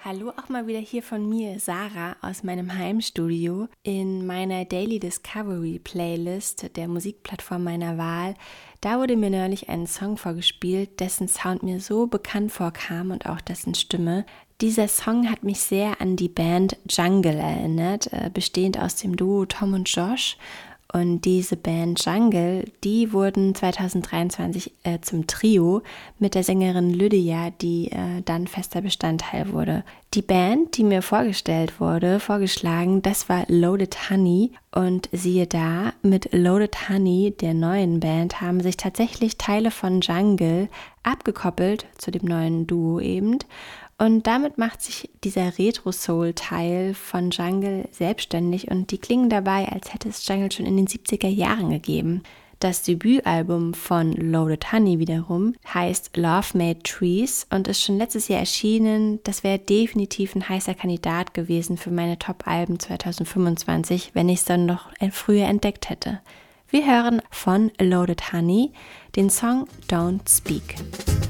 Hallo auch mal wieder hier von mir, Sarah, aus meinem Heimstudio. In meiner Daily Discovery Playlist der Musikplattform meiner Wahl, da wurde mir neulich ein Song vorgespielt, dessen Sound mir so bekannt vorkam und auch dessen Stimme. Dieser Song hat mich sehr an die Band Jungle erinnert, bestehend aus dem Duo Tom und Josh. Und diese Band Jungle, die wurden 2023 zum Trio mit der Sängerin Lydia, die dann fester Bestandteil wurde. Die Band, die mir vorgeschlagen, das war Loaded Honey. Und siehe da, mit Loaded Honey, der neuen Band, haben sich tatsächlich Teile von Jungle abgekoppelt zu dem neuen Duo eben. Und damit macht sich dieser Retro-Soul-Teil von Jungle selbstständig und die klingen dabei, als hätte es Jungle schon in den 70er Jahren gegeben. Das Debütalbum von Loaded Honey wiederum heißt Love Made Trees und ist schon letztes Jahr erschienen. Das wäre definitiv ein heißer Kandidat gewesen für meine Top-Alben 2025, wenn ich es dann noch früher entdeckt hätte. Wir hören von Loaded Honey den Song Don't Speak.